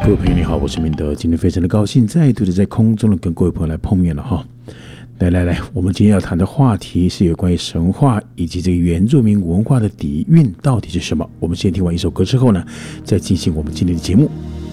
各位朋友你好，我是明德，今天非常的高兴再度的在空中跟各位朋友来碰面了哈。来，我们今天要谈的话题是有关于神话以及这个原住民文化的底蕴到底是什么。我们先听完一首歌之后呢，再进行我们今天的节目。